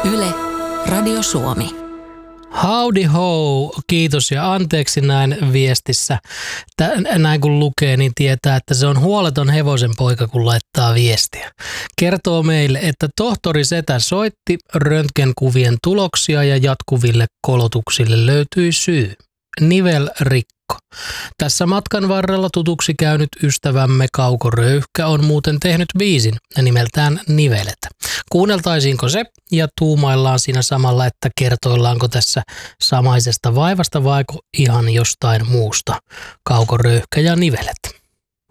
Yle, Radio Suomi. Howdy ho, kiitos ja anteeksi näin viestissä. Näin kun lukee, niin tietää, että se on huoleton hevosen poika, kun laittaa viestiä. Kertoo meille, että tohtori Setä soitti, röntgenkuvien tuloksia ja jatkuville kolotuksille löytyi syy. Nivelrikko. Tässä matkan varrella tutuksi käynyt ystävämme Kauko Röyhkä on muuten tehnyt biisin nimeltään Nivelet. Kuunneltaisiinko se ja tuumaillaan siinä samalla, että kertoillaanko tässä samaisesta vaivasta vaiko ihan jostain muusta. Kauko Röyhkä ja Nivelet.